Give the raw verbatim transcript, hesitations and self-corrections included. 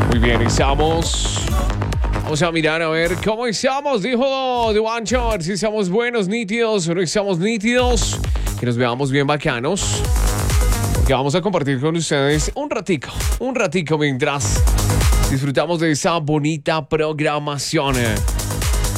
Muy bien, estamos. Vamos a mirar a ver cómo estamos, dijo Duancho. A ver si estamos buenos, nítidos o no estamos nítidos. Que nos veamos bien bacanos. Que vamos a compartir con ustedes un ratico, un ratico mientras disfrutamos de esa bonita programación.